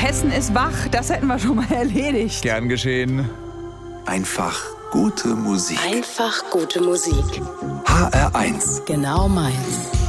Hessen ist wach, das hätten wir schon mal erledigt. Gern geschehen. Einfach gute Musik. Einfach gute Musik. HR1. Genau meins.